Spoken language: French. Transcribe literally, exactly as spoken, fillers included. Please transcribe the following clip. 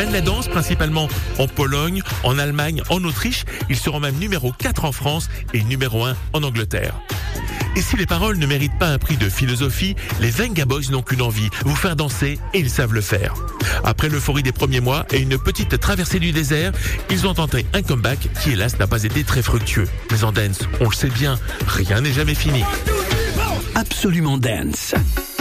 mènent la danse principalement en Pologne, en Allemagne, en Autriche. Ils seront même numéro quatre en France et numéro un en Angleterre. Et si les paroles ne méritent pas un prix de philosophie, les Venga Boys n'ont qu'une envie, vous faire danser, et ils savent le faire. Après l'euphorie des premiers mois et une petite traversée du désert, ils ont tenté un comeback qui hélas n'a pas été très fructueux. Mais en dance, on le sait bien, rien n'est jamais fini. Absolument Dance.